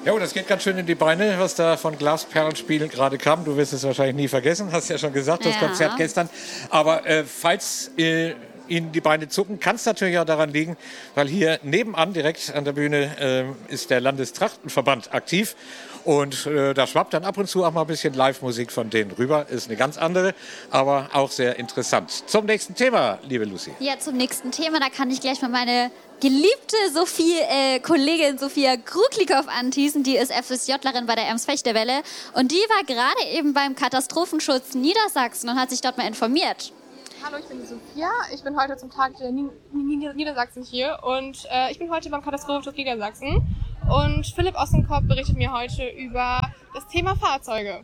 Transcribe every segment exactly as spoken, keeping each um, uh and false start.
Ja, das geht ganz schön in die Beine, was da von Glasperlenspielen gerade kam. Du wirst es wahrscheinlich nie vergessen, hast ja schon gesagt, das Ja. Konzert gestern. Aber äh, falls äh, Ihnen die Beine zucken, kann es natürlich auch daran liegen, weil hier nebenan direkt an der Bühne äh, ist der Landestrachtenverband aktiv. Und äh, da schwappt dann ab und zu auch mal ein bisschen Live-Musik von denen rüber. Ist eine ganz andere, aber auch sehr interessant. Zum nächsten Thema, liebe Lucy. Ja, zum nächsten Thema, da kann ich gleich mal meine geliebte Sophie, äh, Kollegin Sophia Gruglikow anteasen. Die ist FSJlerin bei der Ems-Fechtewelle. Und die war gerade eben beim Katastrophenschutz Niedersachsen und hat sich dort mal informiert. Hallo, ich bin die Sophia. Ich bin heute zum Tag der Niedersachsen hier und äh, ich bin heute beim Katastrophenschutz Niedersachsen. Und Philipp Ossenkopf berichtet mir heute über das Thema Fahrzeuge.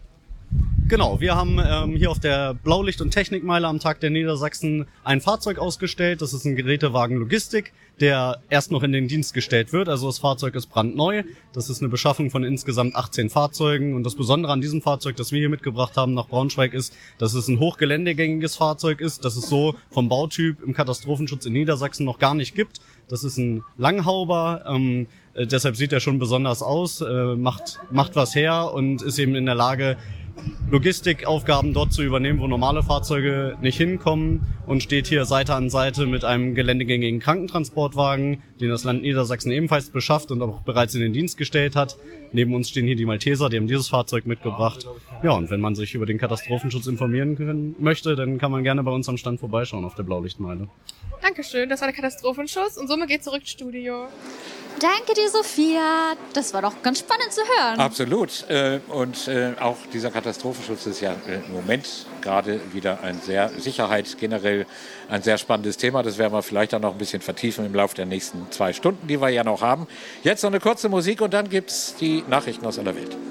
Genau, wir haben ähm, hier auf der Blaulicht- und Technikmeile am Tag der Niedersachsen ein Fahrzeug ausgestellt. Das ist ein Gerätewagen Logistik, der erst noch in den Dienst gestellt wird. Also das Fahrzeug ist brandneu. Das ist eine Beschaffung von insgesamt achtzehn Fahrzeugen. Und das Besondere an diesem Fahrzeug, das wir hier mitgebracht haben nach Braunschweig, ist, dass es ein hochgeländegängiges Fahrzeug ist, das es so vom Bautyp im Katastrophenschutz in Niedersachsen noch gar nicht gibt. Das ist ein Langhauber, ähm, äh, deshalb sieht er schon besonders aus, äh, macht, macht was her und ist eben in der Lage, Logistikaufgaben dort zu übernehmen, wo normale Fahrzeuge nicht hinkommen, und steht hier Seite an Seite mit einem geländegängigen Krankentransportwagen, den das Land Niedersachsen ebenfalls beschafft und auch bereits in den Dienst gestellt hat. Neben uns stehen hier die Malteser, die haben dieses Fahrzeug mitgebracht. Ja, und wenn man sich über den Katastrophenschutz informieren können, möchte, dann kann man gerne bei uns am Stand vorbeischauen auf der Blaulichtmeile. Dankeschön, das war der Katastrophenschutz und somit geht zurück ins Studio. Danke dir, Sophia. Das war doch ganz spannend zu hören. Absolut. Äh, Und äh, auch dieser Katastrophenschutz ist ja äh, im Moment gerade wieder ein sehr, Sicherheit generell ein sehr spannendes Thema. Das werden wir vielleicht dann noch ein bisschen vertiefen im Laufe der nächsten zwei Stunden, die wir ja noch haben. Jetzt noch eine kurze Musik und dann gibt es die Nachrichten aus aller Welt.